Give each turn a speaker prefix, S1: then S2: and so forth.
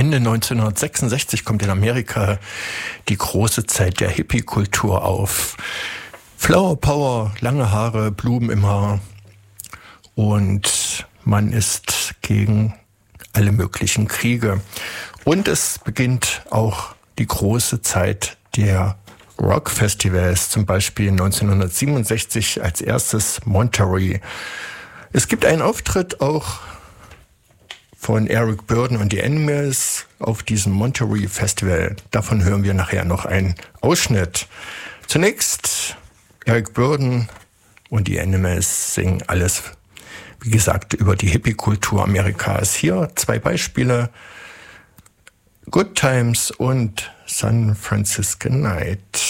S1: Ende 1966 kommt in Amerika die große Zeit der Hippie-Kultur auf. Flower Power, lange Haare, Blumen im Haar und man ist gegen alle möglichen Kriege. Und es beginnt auch die große Zeit der Rock-Festivals, zum Beispiel 1967 als erstes Monterey. Es gibt einen Auftritt auch von Eric Burdon und die Animals auf diesem Monterey Festival. Davon hören wir nachher noch einen Ausschnitt. Zunächst Eric Burdon und die Animals singen alles, wie gesagt, über die Hippie-Kultur Amerikas. Hier 2 Beispiele: Good Times und San Francisco Night.